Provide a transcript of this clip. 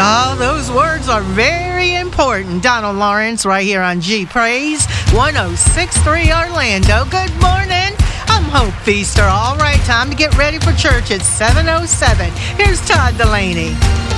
Oh, those words are very important. Donald Lawrence right here on G Praise 106.3 Orlando. Good morning. I'm Hope Feaster. All right, time to get ready for church at 7:07. Here's Todd Delaney.